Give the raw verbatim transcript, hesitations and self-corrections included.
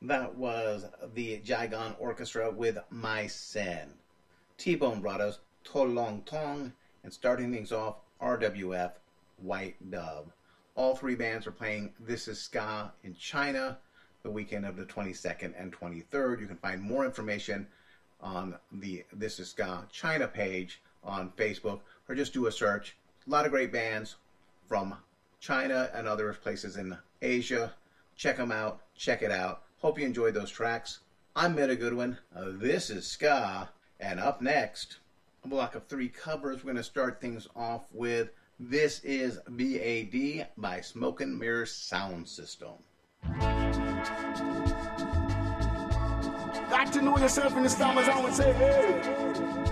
That was the Jigon Orchestra with My Sen. T-Bone brought us To Long Tong, and starting things off, R W F, White Dove. All three bands are playing This Is Ska in China the weekend of the twenty-second and twenty-third. You can find more information on the This Is Ska China page on Facebook, or just do a search. A lot of great bands from China and other places in Asia. Check them out. Check it out. Hope you enjoyed those tracks. I'm Meta Goodwin. Uh, this is Ska. And up next, a block of three covers. We're going to start things off with This Is B A D by Smoke and Mirror Sound System. Got to know yourself in the stars, I would say, hey.